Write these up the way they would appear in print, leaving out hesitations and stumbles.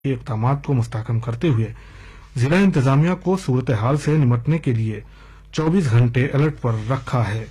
के इक़दामात को मुस्तहकम करते हुए जिला इंतजामिया को सूरत हाल से निपटने के लिए 24 घंटे अलर्ट पर रखा है।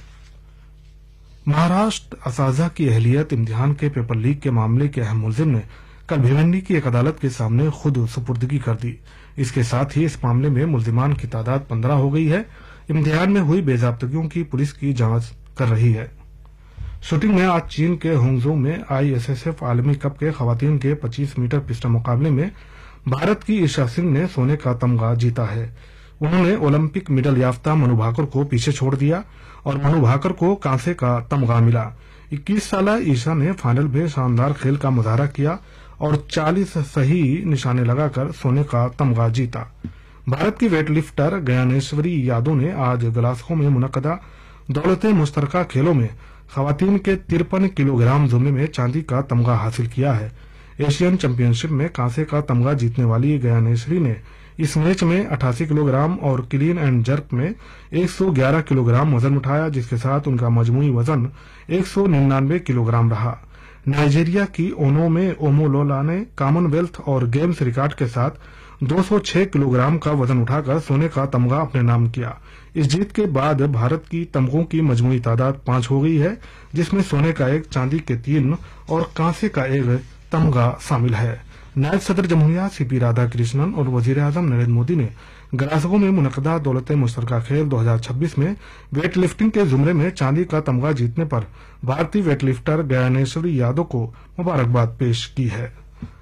महाराष्ट्र असाजा की अहलियत इम्तिहान के पेपर लीक के मामले के अहम मुलजिम ने कल भिवंडी की एक अदालत के सामने खुद सुपुर्दगी कर दी। इसके साथ ही इस मामले में मुलजिमान की तादाद 15 हो गई है। इम्तिहान में हुई बेजाब्तगियों की पुलिस की जांच कर रही है। शूटिंग में आज चीन के होंगजो में ISSF आलमी कप के खवातीन के 25 मीटर पिस्टल मुकाबले में भारत की ईशा सिंह ने सोने का तमगा जीता है। उन्होंने ओलंपिक मेडल याफ्ता मनु भाकर को पीछे छोड़ दिया और मनु भाकर को कांसे का तमगा मिला। 21 साला ईशा ने फाइनल में शानदार खेल का मुजाहरा किया और 40 सही निशाने लगाकर सोने का तमगा जीता। भारत की वेटलिफ्टर गयानेश्वरी यादव ने आज ग्लासगो में मुनक्कदा दौलते मुश्तरका खेलों में खवातीन के 53 किलोग्राम जुम्मे में चांदी का तमगा हासिल किया है। एशियन चैंपियनशिप में कांसे का तमगा जीतने वाली गयानेश्वरी ने इस मैच में 88 किलोग्राम और क्लीन एंड जर्क में 111 किलोग्राम वजन उठाया, जिसके साथ उनका मजमूई वजन 199 किलोग्राम रहा। नाइजीरिया की ओनोमे ओमोलोला ने कॉमनवेल्थ और गेम्स रिकॉर्ड के साथ 206 किलोग्राम का वजन उठाकर सोने का तमगा अपने नाम किया। इस जीत के बाद भारत की तमगों की मजमूई तादाद 5 हो गई है, जिसमें सोने का 1, चांदी के 3 और कांसे का 1 तमगा शामिल है। नायब सदर जमहूरिया CP राधाकृष्णन और वजीर आजम नरेंद्र मोदी ने ग्लासगो में मुनक्कदा दौलते मुश्तरका खेल 2026 में वेट लिफ्टिंग के जुमरे में चांदी का तमगा जीतने पर भारतीय वेटलिफ्टर गयानेश्वरी यादव को मुबारकबाद पेश की है।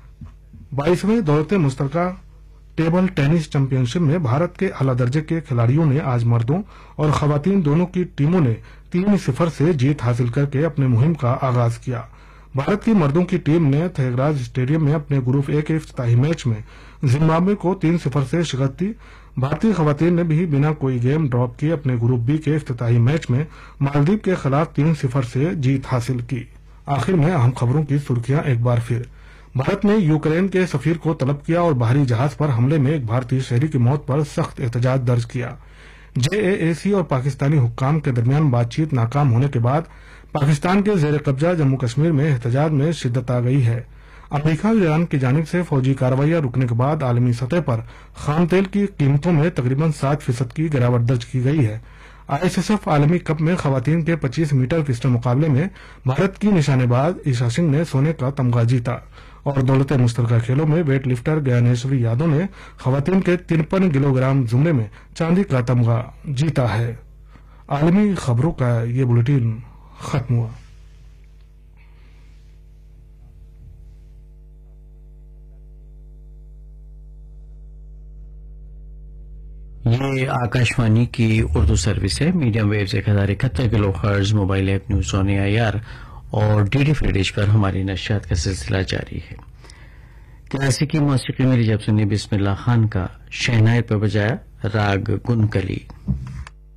22वें दौलते मुश्तरका टेबल टेनिस चैंपियनशिप में भारत के आला दर्जे के खिलाड़ियों ने आज मर्दों और खवातीन दोनों की टीमों ने 3-0 से जीत हासिल करके अपने मुहिम का आगाज किया। भारत की मर्दों की टीम ने थेगराज स्टेडियम में अपने ग्रुप ए के इफ्तिताही मैच में जिम्बाब्वे को 3-0 से शिकस्त दी। भारतीय खवातीन ने भी बिना कोई गेम ड्रॉप किए अपने ग्रुप बी के इफ्तिताही मैच में मालदीव के खिलाफ 3-0 से जीत हासिल की। आखिर में अहम खबरों की सुर्खियां एक बार फिर। भारत ने यूक्रेन के सफीर को तलब किया और बाहरी जहाज पर हमले में एक भारतीय शहरी की मौत पर सख्त एहतजाज दर्ज किया। JAAC और पाकिस्तानी हुक्काम के दरमियान बातचीत नाकाम होने के बाद पाकिस्तान के जेर कब्जा जम्मू कश्मीर में एहतजाज में शिद्दत आ गई है। अमेरिका और ईरान की जानिब से फौजी कार्रवाइयां रुकने के बाद आलमी सतह पर खाम तेल की कीमतों में तकरीबन 7% की गिरावट दर्ज की गई है। ISSF आलमी कप में खवातीन के 25 मीटर पिस्टल मुकाबले में भारत की निशानेबाज ईशा सिंह ने सोने का तमगा जीता और दौलते मुश्तरका खेलों में वेट लिफ्टर गयानेश्वरी यादव ने खवातीन के 53 किलोग्राम जुमरे में चांदी का तमगा जीता है। आलमी खबरों का ये बुलेटिन खत्म हुआ। ये आकाशवाणी की उर्दू सर्विस है। Medium wave 1071 kilohertz, mobile app news on AIR और DD फ्री डिश पर हमारी नशियात का सिलसिला जारी है। क्लासिकी मौसीकी में जब सुनिए बिस्मिल्लाह खान का शहनाई पर बजाया राग गुनकली।